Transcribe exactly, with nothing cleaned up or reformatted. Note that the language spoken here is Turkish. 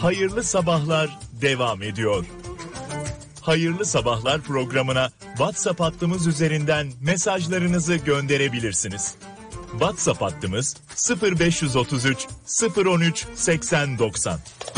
Hayırlı Sabahlar devam ediyor. Hayırlı Sabahlar programına WhatsApp hattımız üzerinden mesajlarınızı gönderebilirsiniz. WhatsApp hattımız sıfır beş otuz üç sıfır on üç seksen doksan.